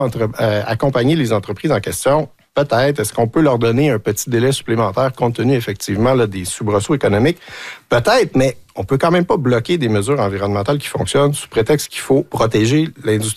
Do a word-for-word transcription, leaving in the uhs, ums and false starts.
entre, euh, accompagner les entreprises en question? Peut-être. Est-ce qu'on peut leur donner un petit délai supplémentaire compte tenu effectivement là, des soubresauts économiques? Peut-être, mais on peut quand même pas bloquer des mesures environnementales qui fonctionnent sous prétexte qu'il faut protéger l'industrie